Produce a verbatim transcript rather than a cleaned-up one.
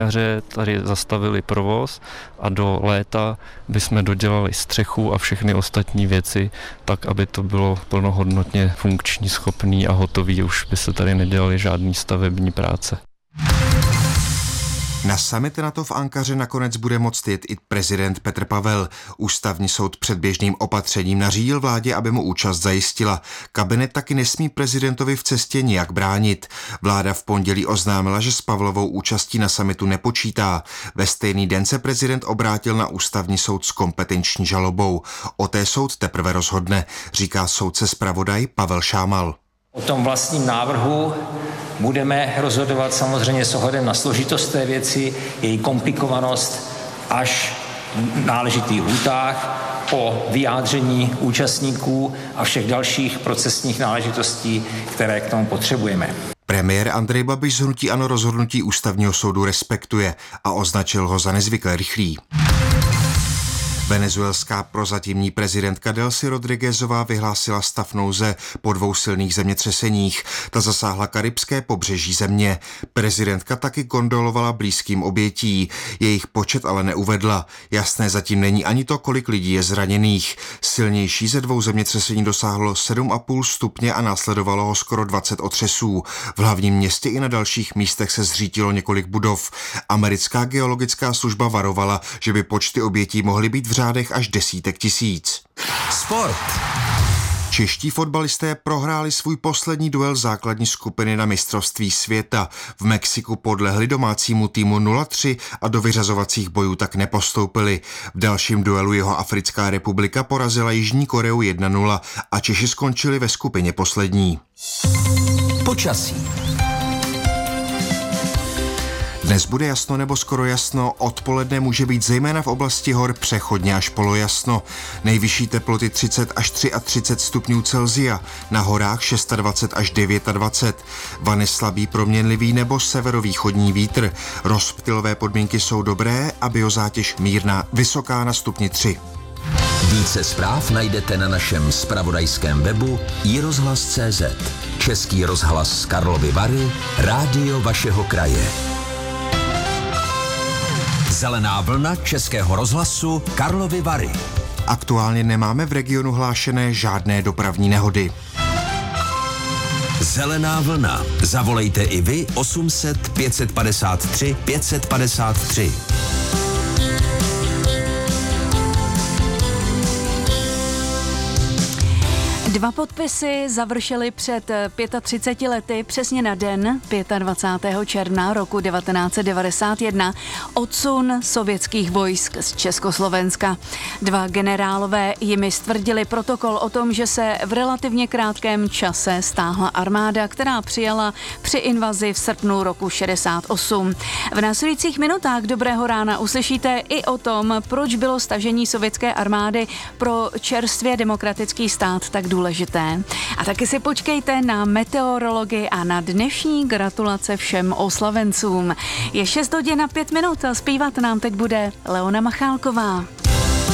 jaře tady zastavili provoz a do léta bychom dodělali střechu a všechny ostatní věci, tak, aby to bylo plnohodnotně funkční, schopný a hotový. Už by se tady nedělaly žádný stavební práce. Na summit NATO v Ankaře nakonec bude moct jet i prezident Petr Pavel. Ústavní soud předběžným opatřením nařídil vládě, aby mu účast zajistila. Kabinet taky nesmí prezidentovi v cestě nijak bránit. Vláda v pondělí oznámila, že s Pavlovou účastí na summitu nepočítá. Ve stejný den se prezident obrátil na ústavní soud s kompetenční žalobou. O té soud teprve rozhodne, říká soudce zpravodaj Pavel Šámal. O tom vlastním návrhu budeme rozhodovat samozřejmě s ohledem na složitost té věci, její komplikovanost až v náležitých lhůtách, o vyjádření účastníků a všech dalších procesních náležitostí, které k tomu potřebujeme. Premiér Andrej Babiš z hnutí ANO rozhodnutí ústavního soudu respektuje a označil ho za nezvykle rychlý. Venezuelská prozatímní prezidentka Delcy Rodriguezová vyhlásila stav nouze po dvou silných zemětřeseních. Ta zasáhla karibské pobřeží země. Prezidentka taky kondolovala blízkým obětí. Jejich počet ale neuvedla. Jasné zatím není ani to, kolik lidí je zraněných. Silnější ze dvou zemětřesení dosáhlo sedm a půl stupně a následovalo ho skoro dvacet otřesů. V hlavním městě i na dalších místech se zřítilo několik budov. Americká geologická služba varovala, že by počty obětí mohly být v řádech až desítek tisíc. Sport. Čeští fotbalisté prohráli svůj poslední duel základní skupiny na mistrovství světa. V Mexiku podlehli domácímu týmu nula tři a do vyřazovacích bojů tak nepostoupili. V dalším duelu Jihoafrická republika porazila Jižní Koreu jedna nula a Češi skončili ve skupině poslední. Počasí. Dnes bude jasno nebo skoro jasno, odpoledne může být zejména v oblasti hor přechodně až polojasno. Nejvyšší teploty třicet až třicet tři stupňů Celsia, na horách dvacet šest až dvacet devět. Vany slabý proměnlivý nebo severovýchodní vítr. Rozptylové podmínky jsou dobré a biozátěž mírná, vysoká na stupni tři. Více zpráv najdete na našem zpravodajském webu i rozhlas tečka cé zet. Český rozhlas z Karlovy Vary, rádio vašeho kraje. Zelená vlna Českého rozhlasu Karlovy Vary. Aktuálně nemáme v regionu hlášené žádné dopravní nehody. Zelená vlna. Zavolejte i vy osm set pět padesát tři pět padesát tři. Dva podpisy završily před třiceti pěti lety přesně na den dvacátého pátého června roku devatenáct set devadesát jedna odsun sovětských vojsk z Československa. Dva generálové jimi stvrdili protokol o tom, že se v relativně krátkém čase stáhla armáda, která přijala při invazi v srpnu roku šedesát osm. V následujících minutách Dobrého rána uslyšíte i o tom, proč bylo stažení sovětské armády pro čerstvě demokratický stát tak důležité. důležité. A taky si počkejte na meteorologii a na dnešní gratulace všem oslavencům. Je šest hodin a pět minut a zpívat nám teď bude Leona Machálková.